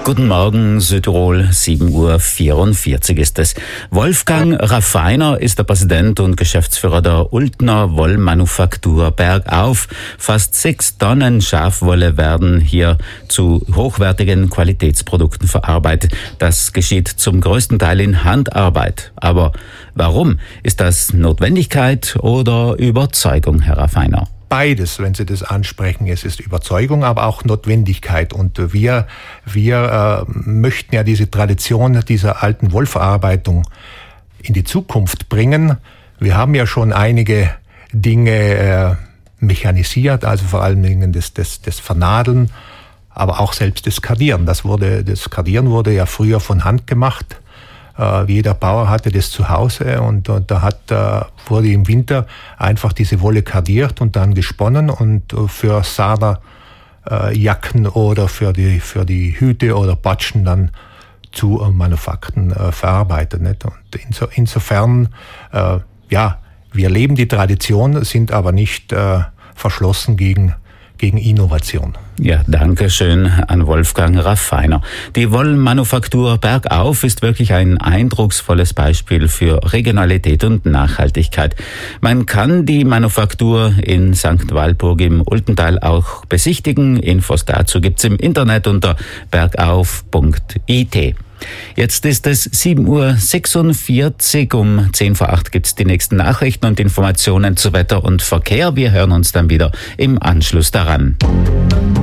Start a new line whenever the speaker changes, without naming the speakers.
Guten Morgen, Südtirol, 7:44 Uhr ist es. Wolfgang Raffiner ist der Präsident und Geschäftsführer der Ultner Wollmanufaktur Bergauf. Fast 6 Tonnen Schafwolle werden hier zu hochwertigen Qualitätsprodukten verarbeitet. Das geschieht zum größten Teil in Handarbeit. Aber warum? Ist das Notwendigkeit oder Überzeugung, Herr Raffiner?
Beides, wenn Sie das ansprechen. Es ist Überzeugung, aber auch Notwendigkeit. Und wir möchten ja diese Tradition dieser alten Wollverarbeitung in die Zukunft bringen. Wir haben ja schon einige Dinge mechanisiert, also vor allen Dingen das Vernadeln, aber auch selbst das Kardieren. Das Kardieren wurde ja früher von Hand gemacht. Jeder Bauer hatte das zu Hause und da wurde im Winter einfach diese Wolle kardiert und dann gesponnen und für Jacken oder für die Hüte oder Patschen dann zu Manufakten verarbeitet. Nicht? Und insofern, wir leben die Tradition, sind aber nicht verschlossen gegen Innovation.
Ja, danke schön an Wolfgang Raffiner. Die Wollmanufaktur Bergauf ist wirklich ein eindrucksvolles Beispiel für Regionalität und Nachhaltigkeit. Man kann die Manufaktur in St. Walpurg im Ultental auch besichtigen. Infos dazu gibt's im Internet unter bergauf.it. Jetzt ist es 7:46 Uhr. Um 7:50 gibt's die nächsten Nachrichten und Informationen zu Wetter und Verkehr. Wir hören uns dann wieder im Anschluss daran.